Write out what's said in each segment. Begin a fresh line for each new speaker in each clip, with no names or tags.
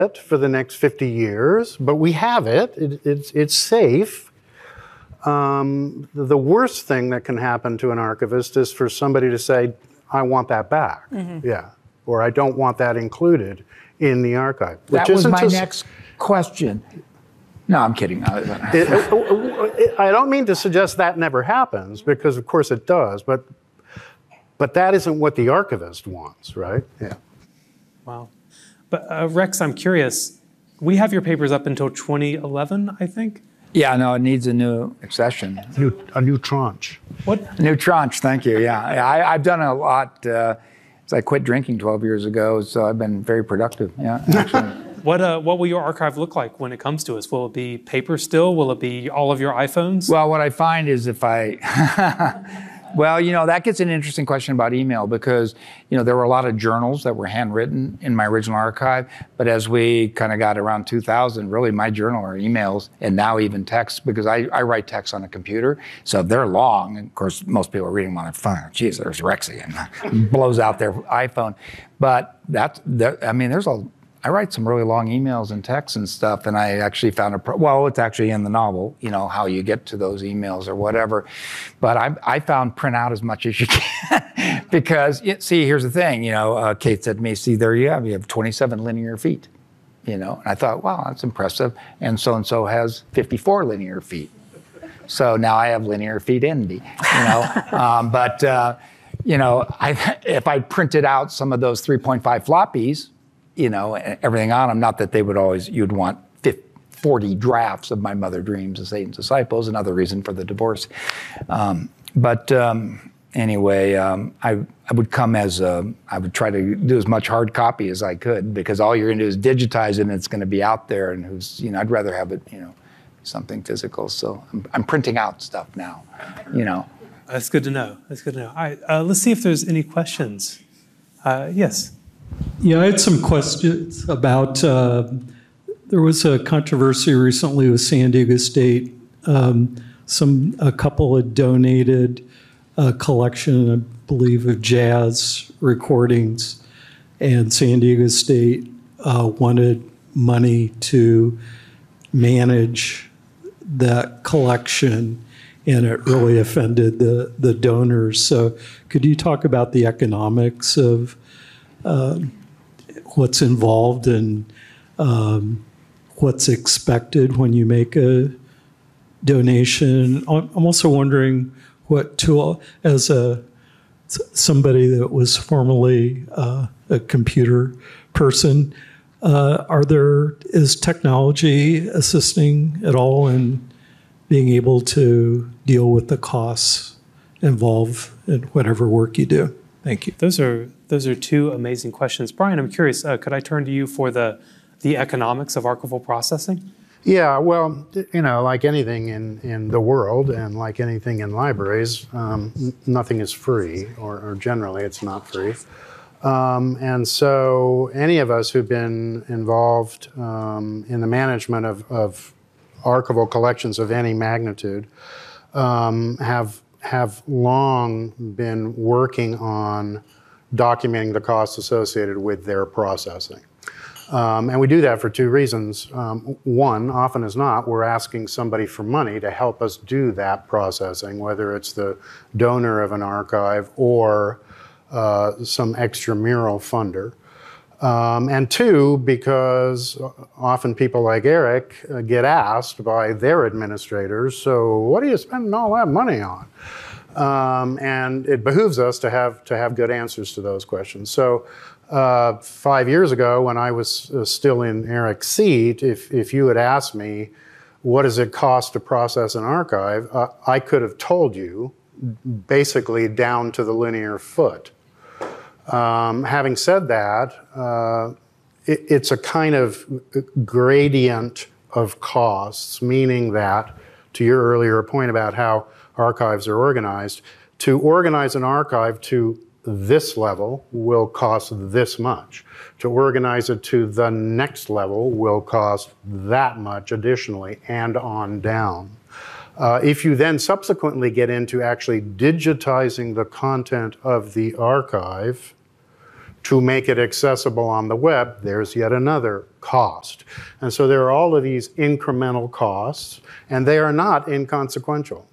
it for the next 50 years, but we have it. It's safe. The worst thing that can happen to an archivist is for somebody to say, I want that back. Yeah. Or I don't want that included in the archive.
That was my next question. No, I'm kidding.
I don't mean to suggest that never happens, because of course it does, but that isn't what the archivist wants, right? Yeah.
Wow. But Rex, I'm curious. We have your papers up until 2011, I think?
Yeah, no, it needs a new accession.
A new tranche.
What?
A new tranche, thank you, yeah. I've done a lot. I quit drinking 12 years ago, so I've been very productive, yeah, actually.
What will your archive look like when it comes to us? Will it be paper still? Will it be all of your iPhones?
Well, what I find is if I, well, that gets an interesting question about email, because, there were a lot of journals that were handwritten in my original archive, but as we kind of got around 2000, really my journal are emails, and now even text, because I write text on a computer, so if they're long, and of course most people are reading them on their phone. Geez, there's Rexy, and blows out their iPhone. But I write some really long emails and texts and stuff, and I actually found it's actually in the novel, how you get to those emails or whatever. But I found print out as much as you can, because, here's the thing, Kate said to me, see, there you have 27 linear feet, and I thought, wow, that's impressive. And so has 54 linear feet. So now I have linear feet envy, if I printed out some of those 3.5 floppies, everything on them, not that they would always, you'd want 40 drafts of My Mother Dreams of Satan's Disciples, another reason for the divorce. Anyway, I would come I would try to do as much hard copy as I could, because all you're going to do is digitize it, and it's going to be out there, and I'd rather have it, something physical. So I'm printing out stuff now,
That's good to know. That's good to know. All right, let's see if there's any questions. Yes.
Yeah, I had some questions about, there was a controversy recently with San Diego State. A couple had donated a collection, I believe, of jazz recordings, and San Diego State wanted money to manage that collection, and it really offended the donors. So could you talk about the economics of what's involved and what's expected when you make a donation? I'm also wondering what tool, as somebody that was formerly a computer person, is technology assisting at all in being able to deal with the costs involved in whatever work you do? Thank you.
Those are two amazing questions. Brian, I'm curious, could I turn to you for the economics of archival processing?
Yeah, well, like anything in the world, and like anything in libraries, nothing is free, or generally it's not free. And so any of us who've been involved in the management of archival collections of any magnitude have long been working on documenting the costs associated with their processing. And we do that for two reasons. One, often as not, we're asking somebody for money to help us do that processing, whether it's the donor of an archive or some extramural funder. And two, because often people like Eric get asked by their administrators, so what are you spending all that money on? And it behooves us to have good answers to those questions. So 5 years ago, when I was still in Eric's seat, if you had asked me, what does it cost to process an archive, I could have told you basically down to the linear foot. Having said that, it's a kind of gradient of costs, meaning that, to your earlier point about how archives are organized, to organize an archive to this level will cost this much. To organize it to the next level will cost that much additionally, and on down. If you then subsequently get into actually digitizing the content of the archive, To make it accessible on the web, there's yet another cost. And so there are all of these incremental costs, and they are not inconsequential.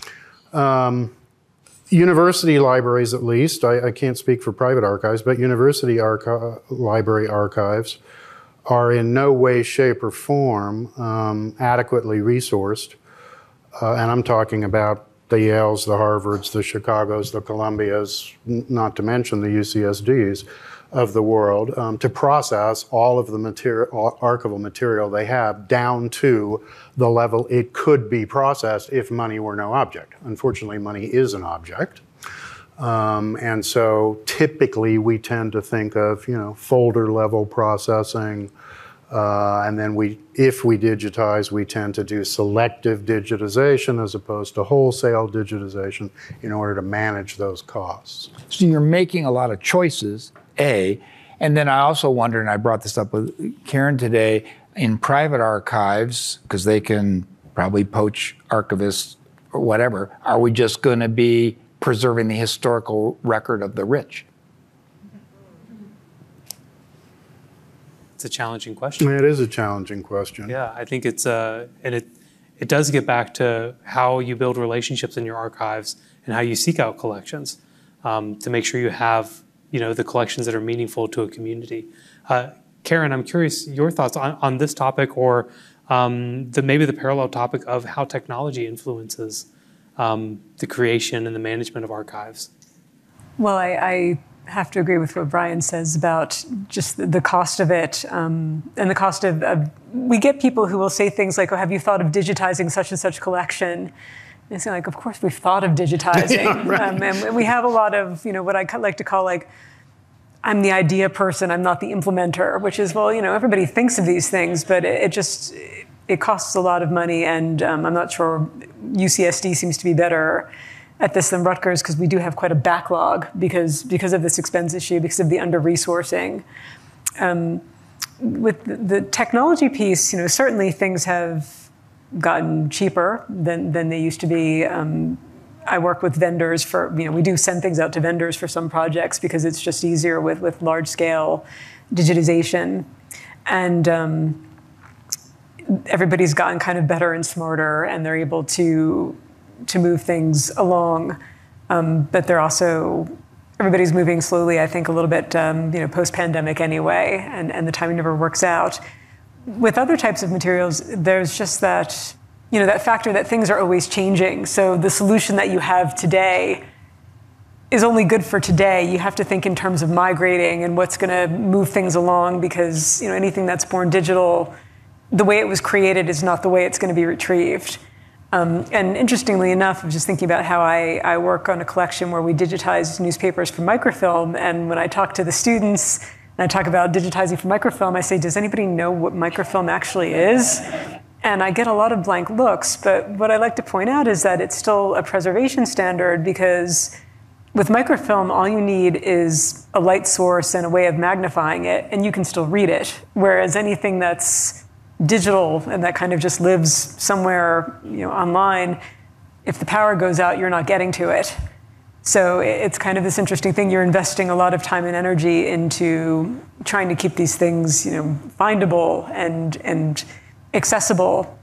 University libraries, at least, I can't speak for private archives, but university library archives are in no way, shape, or form adequately resourced. And I'm talking about the Yales, the Harvards, the Chicagos, the Columbias, not to mention the UCSDs of the world, to process all of the archival material they have down to the level it could be processed if money were no object. Unfortunately, money is an object. And so typically we tend to think of, folder level processing. And then if we digitize, we tend to do selective digitization as opposed to wholesale digitization in order to manage those costs.
So you're making a lot of choices, A, and then I also wonder, and I brought this up with Karen today, in private archives, because they can probably poach archivists or whatever, are we just going to be preserving the historical record of the rich?
It's a challenging question.
It is a challenging question.
Yeah, I think it's and it does get back to how you build relationships in your archives and how you seek out collections to make sure you have the collections that are meaningful to a community. Karen, I'm curious your thoughts on this topic, or maybe the parallel topic of how technology influences the creation and the management of archives.
Well, I have to agree with what Brian says about just the cost of it, and the cost of we get people who will say things like, "Oh, have you thought of digitizing such and such collection?" And it's like, of course we've thought of digitizing.
Yeah, right.
And we have a lot of, what I like to call I'm the idea person, I'm not the implementer, which is, everybody thinks of these things, but it costs a lot of money, and I'm not sure UCSD seems to be better at this than Rutgers, because we do have quite a backlog because of this expense issue, because of the under-resourcing. With the technology piece, certainly things have gotten cheaper than they used to be. I work with vendors for, we do send things out to vendors for some projects because it's just easier with large-scale digitization. And everybody's gotten kind of better and smarter, and they're able to move things along. But they're also, everybody's moving slowly, I think, a little bit, post-pandemic anyway, and the timing never works out. With other types of materials, there's just that, that factor that things are always changing. So the solution that you have today is only good for today. You have to think in terms of migrating and what's going to move things along, because anything that's born digital, the way it was created is not the way it's going to be retrieved. And interestingly enough, I'm just thinking about how I work on a collection where we digitize newspapers for microfilm, and when I talk to the students and I talk about digitizing for microfilm, I say, does anybody know what microfilm actually is? And I get a lot of blank looks, but what I like to point out is that it's still a preservation standard, because with microfilm, all you need is a light source and a way of magnifying it, and you can still read it. Whereas anything that's digital and that kind of just lives somewhere online, if the power goes out, you're not getting to it. So it's kind of this interesting thing. You're investing a lot of time and energy into trying to keep these things findable and accessible.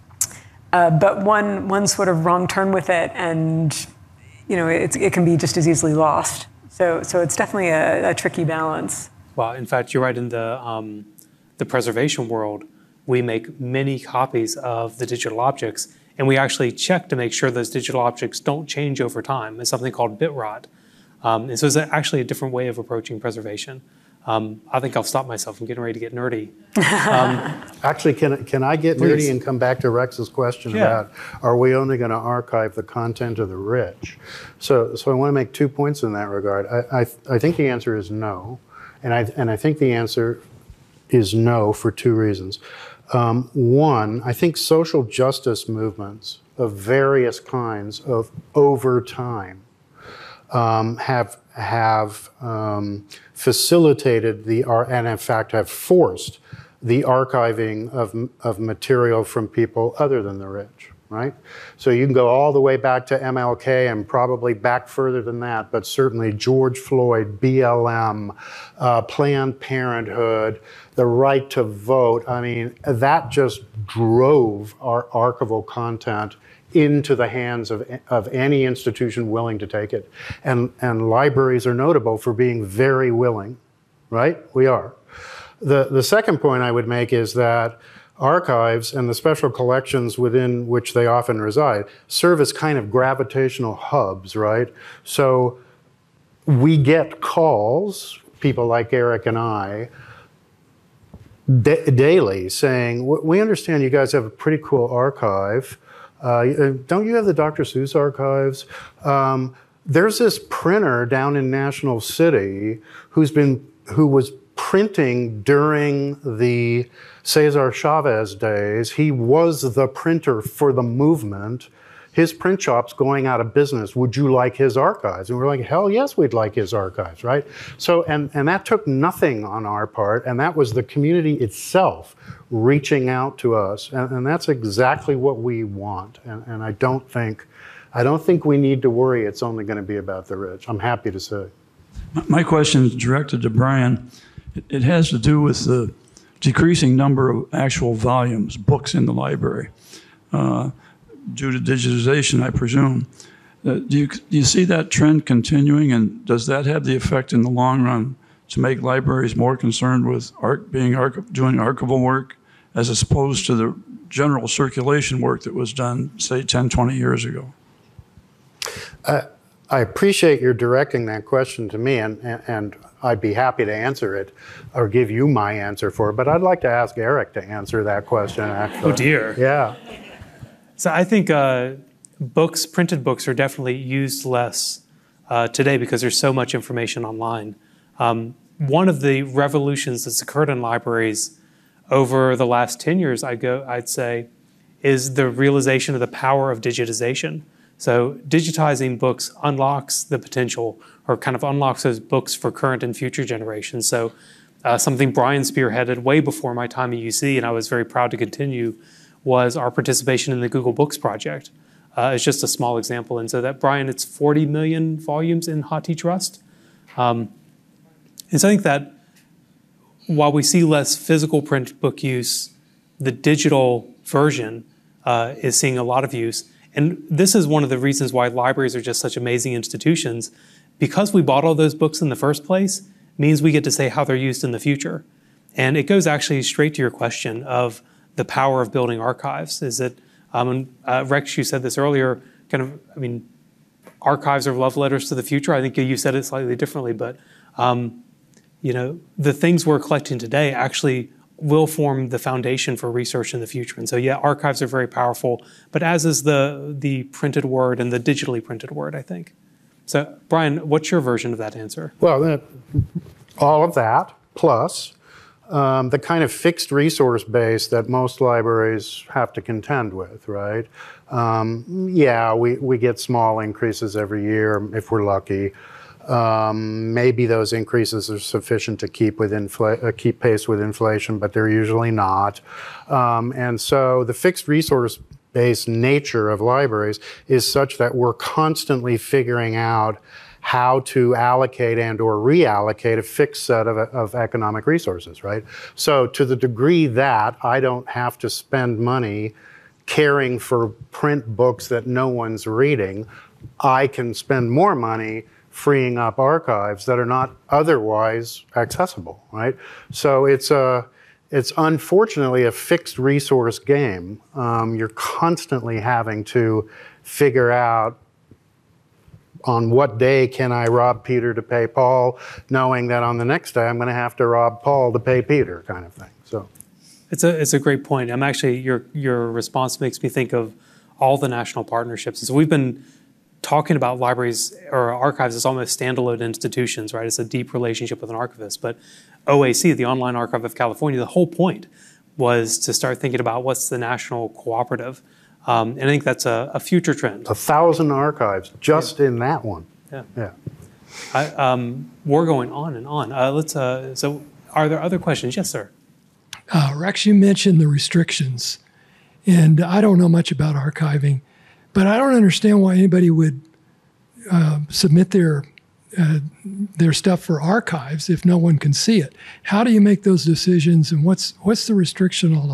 But one sort of wrong turn with it, and it can be just as easily lost. So it's definitely a tricky balance.
Well, in fact, you're right. In the preservation world, we make many copies of the digital objects, and we actually check to make sure those digital objects don't change over time. It's something called bit rot. And so it's actually a different way of approaching preservation. I think I'll stop myself. I'm getting ready to get nerdy.
Actually, can I get
Please.
nerdy and come back to Rex's question
Yeah.
about, are we only going to archive the content of the rich? So I want to make 2 points in that regard. I think the answer is no, and I think the answer is no for 2 reasons. One, I think social justice movements of various kinds over time have facilitated and in fact have forced the archiving of material from people other than the rich. right? So you can go all the way back to MLK and probably back further than that, but certainly George Floyd, BLM, Planned Parenthood, the right to vote. I mean, that just drove our archival content into the hands of any institution willing to take it. And libraries are notable for being very willing, right? We are. The second point I would make is that archives and the special collections within which they often reside serve as kind of gravitational hubs, right? So we get calls, people like Eric and I, daily saying, we understand you guys have a pretty cool archive. Don't you have the Dr. Seuss archives? There's this printer down in National City who was printing during the Cesar Chavez days. He was the printer for the movement. His print shop's going out of business. Would you like his archives? And we're like, hell yes, we'd like his archives, right? So, and that took nothing on our part, and that was the community itself reaching out to us, and that's exactly what we want. And I don't think we need to worry it's only going to be about the rich. I'm happy to say.
My question is directed to Brian. It has to do with the decreasing number of actual volumes, books in the library, due to digitization, I presume. Do you see that trend continuing, and does that have the effect in the long run to make libraries more concerned with doing archival work as opposed to the general circulation work that was done, say, 10, 20 years ago?
I appreciate your directing that question to me, and I'd be happy to answer it or give you my answer for it, but I'd like to ask Eric to answer that question, actually.
Oh, dear.
Yeah.
So I think printed books are definitely used less today because there's so much information online. One of the revolutions that's occurred in libraries over the last 10 years, I'd say, is the realization of the power of digitization. So digitizing books unlocks the potential, or kind of unlocks those books for current and future generations. So something Brian spearheaded way before my time at UC, and I was very proud to continue, was our participation in the Google Books project. It's just a small example. And so that, Brian, it's 40 million volumes in HathiTrust. And so I think that while we see less physical print book use, the digital version is seeing a lot of use. And this is one of the reasons why libraries are just such amazing institutions. Because we bought all those books in the first place, means we get to say how they're used in the future. And it goes actually straight to your question of the power of building archives. Is that, Rex, you said this earlier, archives are love letters to the future. I think you said it slightly differently, but the things we're collecting today actually will form the foundation for research in the future. And so, yeah, archives are very powerful, but as is the printed word and the digitally printed word, I think. So, Brian, what's your version of that answer?
Well, all of that, plus the kind of fixed resource base that most libraries have to contend with, right? Yeah, we get small increases every year if we're lucky. Maybe those increases are sufficient to keep pace with inflation, but they're usually not. And so the fixed resource based nature of libraries is such that we're constantly figuring out how to allocate and or reallocate a fixed set of economic resources, right? So to the degree that I don't have to spend money caring for print books that no one's reading, I can spend more money freeing up archives that are not otherwise accessible, right? So it's unfortunately a fixed resource game. You're constantly having to figure out on what day can I rob Peter to pay Paul, knowing that on the next day I'm going to have to rob Paul to pay Peter, kind of thing. So
it's a great point. I'm actually, your response makes me think of all the national partnerships. And so we've been talking about libraries or archives as almost standalone institutions, right? It's a deep relationship with an archivist. But OAC, the Online Archive of California, the whole point was to start thinking about what's the national cooperative. And I think that's a future trend.
1,000 archives just in that one.
Yeah. We're going on and on. So are there other questions? Yes, sir.
Rex, you mentioned the restrictions. And I don't know much about archiving, but I don't understand why anybody would submit their stuff for archives if no one can see it. How do you make those decisions, and what's the restriction all about?